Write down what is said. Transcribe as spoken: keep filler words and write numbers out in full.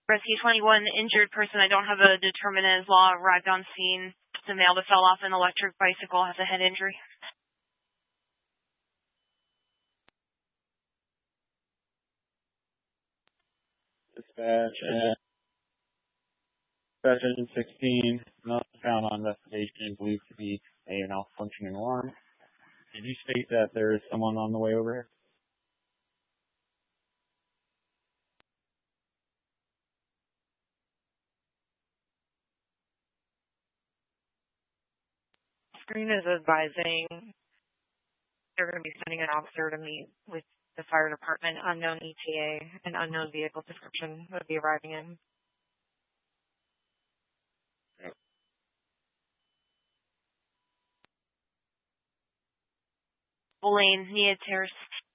Rescue twenty-one, injured person. I don't have a determinant as law arrived on scene. The male that fell off an electric bicycle has a head injury. Dispatch. Uh, Dispatch engine sixteen, not found on investigation, believed to be a malfunctioning alarm. Did you state that there is someone on the way over here? Screen is advising they're going to be sending an officer to meet with the fire department. Unknown E T A and unknown vehicle description would be arriving in. Yep. Lane, Nia Terrace.